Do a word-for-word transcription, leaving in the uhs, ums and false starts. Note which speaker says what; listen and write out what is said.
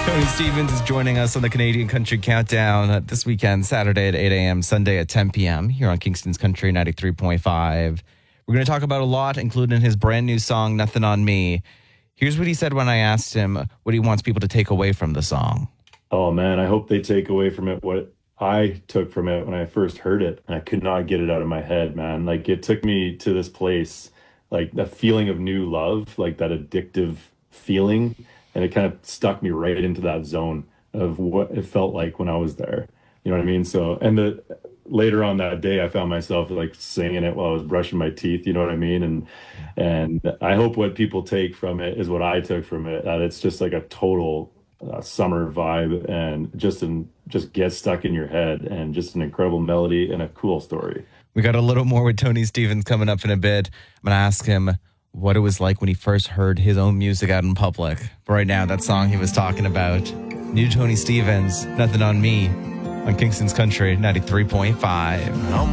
Speaker 1: Tony Stevens is joining us on the Canadian Country Countdown uh, this weekend, Saturday at eight a.m., Sunday at ten p.m. here on Kingston's Country ninety-three point five. We're going to talk about a lot, including his brand new song, Nothing on Me. Here's what he said when I asked him what he wants people to take away from the song.
Speaker 2: Oh, man, I hope they take away from it what I took from it when I first heard it. And I could not get it out of my head, man. Like, it took me to this place, like the feeling of new love, like that addictive feeling. And it kind of stuck me right into that zone of what it felt like when I was there. You know what I mean? So, and the later on that day, I found myself like singing it while I was brushing my teeth. You know what I mean? And and I hope what people take from it is what I took from it. That it's just like a total uh, summer vibe, and just in just gets stuck in your head, and just an incredible melody and a cool story.
Speaker 1: We got a little more with Tony Stevens coming up in a bit. I'm going to ask him what it was like when he first heard his own music out in public. But right now, that song he was talking about, new Tony Stevens, Nothing on Me, on Kingston's Country ninety-three point five.
Speaker 3: I'm